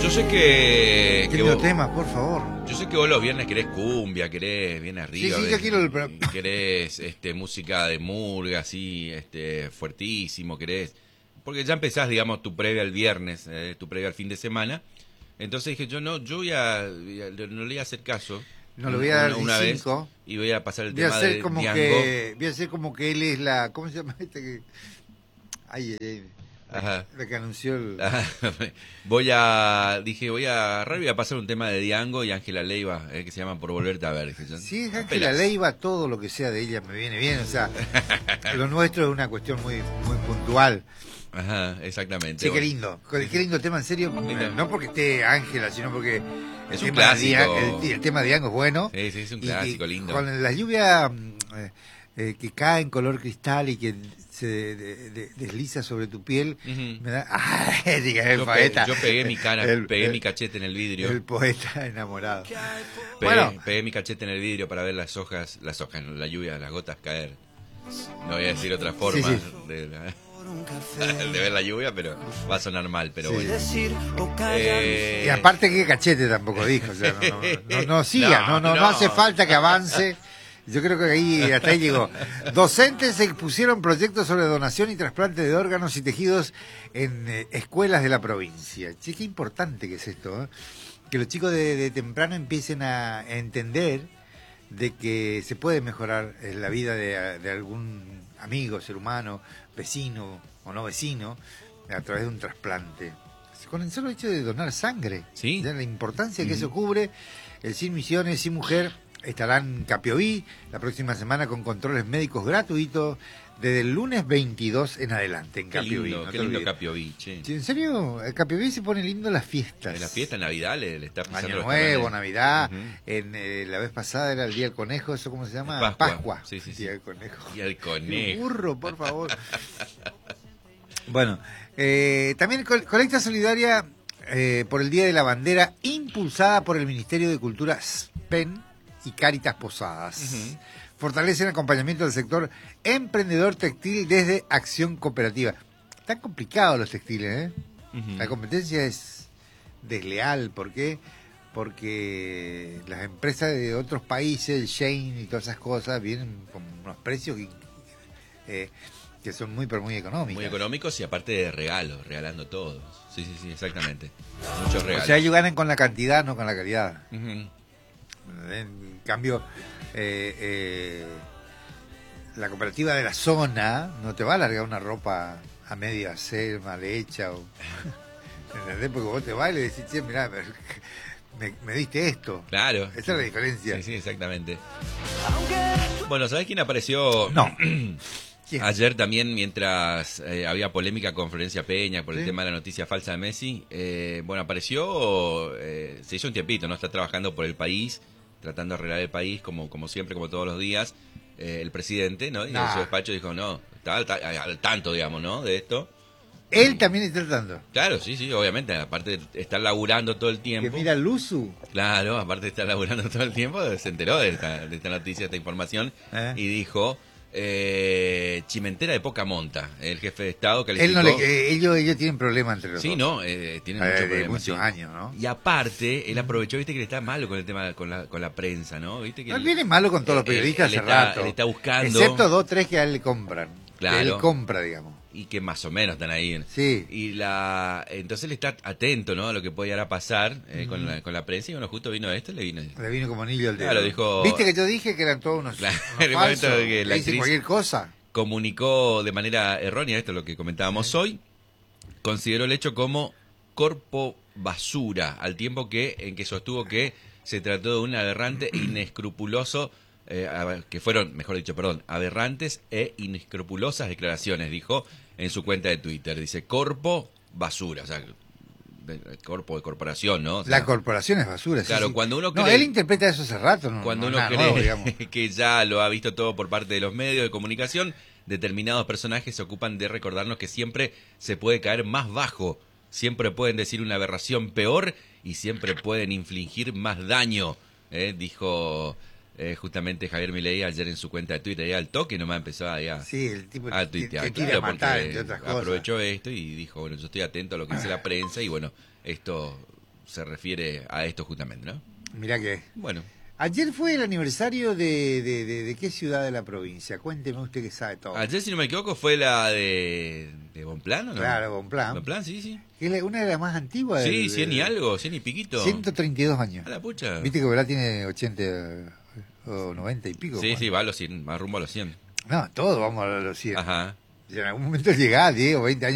Yo sé que Querido vos, tema, por favor. yo sé que vos los viernes querés cumbia, querés bien arriba, Sí, yo quiero el... querés música de murga, así, fuertísimo, querés, porque ya empezás, digamos, tu previa el viernes, tu previa al fin de semana. Entonces dije, yo no le voy a hacer caso. No lo voy a dar una ni vez, 5. y voy a pasar el Voy a tema hacer de como Diango. que... Voy a hacer como que él es la... ¿Cómo se llama este que...? Ay, Ajá. la que anunció el... Voy a agarrar y voy a pasar un tema de Diango y Ángela Leiva, que se llama Por Volverte a Ver. Sí, es Ángela Leiva, todo lo que sea de ella me viene bien, o sea, lo nuestro es una cuestión muy muy puntual. Ajá, exactamente. Sí, qué lindo tema, en serio, no porque esté Ángela, sino porque es un clásico. El tema de Diango es bueno. Sí, es un clásico lindo. Con la lluvia que cae en color cristal y que se desliza sobre tu piel, me da... ¡Ay! Diga, el poeta. Yo pegué mi cara, pegué mi cachete en el vidrio. El poeta enamorado. Pegué mi cachete en el vidrio para ver la lluvia, las gotas caer. No voy a decir otra forma de ver la lluvia, pero va a sonar mal, pero bueno. Y aparte que cachete tampoco dijo, o sea, no siga, no hace falta que avance. Yo creo que hasta ahí llegó. Docentes expusieron proyectos sobre donación y trasplante de órganos y tejidos en escuelas de la provincia. Che, qué importante que es esto, ¿eh? Que los chicos de temprano empiecen a entender de que se puede mejorar la vida de algún amigo, ser humano, vecino o no vecino, a través de un trasplante. Con el solo hecho de donar sangre, ¿sí? La importancia que eso cubre. El Sin Misiones, Sin Mujer estarán en Capiobí la próxima semana con controles médicos gratuitos desde el lunes 22 en adelante en Capiobí. Qué lindo Capiobí, che. ¿En serio? Capiobí se pone lindo las fiestas. En la fiesta de Navidad le está pisando Año Nuevo, Navidad. La vez pasada era el Día del Conejo, ¿eso cómo se llama? Pascua. Sí. Día del Conejo. Día del Conejo. Qué burro, por favor. Bueno, también colecta solidaria por el Día de la Bandera, impulsada por el Ministerio de Cultura SPEN y Cáritas Posadas. Fortalecen acompañamiento del sector emprendedor textil desde Acción Cooperativa. Están complicados los textiles, ¿eh? La competencia es desleal. ¿Por qué? Porque las empresas de otros países, el Shein y todas esas cosas, vienen con unos precios que son muy, pero muy económicos. Muy económicos y aparte de regalos, regalando todos. Sí, exactamente. Muchos regalos. O sea, ellos ganan con la cantidad, no con la calidad. En cambio, la cooperativa de la zona no te va a largar una ropa a media hacer, mal hecha. ¿Entendés? Porque vos te vas y le decís, che, mirá, me diste esto. Claro. Esa es la diferencia. Sí, exactamente. Bueno, ¿sabés quién apareció? No. ¿Quién? Ayer también, mientras había polémica con Florencia Peña por el tema de la noticia falsa de Messi, apareció, se hizo un tiempito, ¿no? Está trabajando por el país, tratando de arreglar el país, como siempre, como todos los días, el presidente, ¿no? Y en su despacho dijo, no, está al tanto, digamos, ¿no? De esto. Él también está tratando. Claro, sí, obviamente, aparte de estar laburando todo el tiempo. Que mira Luzu. Claro, aparte de estar laburando todo el tiempo, se enteró de esta noticia, de esta información, y dijo... Chimentera de poca monta, el jefe de Estado calificó... Ellos tienen problemas entre los dos. Sí, ¿no? Tienen muchos problemas. Muchos años, ¿no? Y aparte, él aprovechó, viste que le está malo con el tema, con la prensa, ¿no? ¿Viste que él viene malo con todos los periodistas hace rato. Él está buscando... Excepto 2, 3 que a él le compran. Claro. Que él compra, digamos. Y que más o menos están ahí. Sí. Y entonces él está atento, ¿no? A lo que puede llegar a pasar con la prensa. Y bueno, justo vino esto, le vino como anillo al dedo. Claro, dijo... ¿Viste que yo dije que eran todos unos falsos? Que la actriz cualquier cosa. Comunicó de manera errónea, esto es lo que comentábamos hoy, consideró el hecho como corpo basura, al tiempo en que sostuvo que se trató de un aberrante e inescrupuloso, aberrantes e inescrupulosas declaraciones, dijo en su cuenta de Twitter. Dice, corpo basura, o sea, corpo de corporación, ¿no? O sea, la corporación es basura. Claro, sí. Cuando uno cree... No, él interpreta eso hace rato, ¿no? Cuando uno cree que ya lo ha visto todo por parte de los medios de comunicación, determinados personajes se ocupan de recordarnos que siempre se puede caer más bajo, siempre pueden decir una aberración peor y siempre pueden infligir más daño, dijo justamente Javier Milei ayer en su cuenta de Twitter, y al toque nomás empezó a tuitear, claro, matar, entre otras cosas. Aprovechó esto y dijo, bueno, yo estoy atento a lo que dice la prensa y bueno, esto se refiere a esto justamente, ¿no? Mirá que... Bueno. Ayer fue el aniversario de qué ciudad de la provincia. Cuénteme usted que sabe todo. Ayer, si no me equivoco, fue la de Bonplan, ¿o no? Claro, Bonplan. Bonplan, sí. Que es una de las más antiguas. Sí, 100 y algo, 100 y piquito. 132 años. A la pucha. Viste que Bolá tiene 80 o 90 y pico. Sí, va a los 100, más rumbo a los 100. No, todos vamos a los 100. Ajá. Si en algún momento llegás 10 o 20 años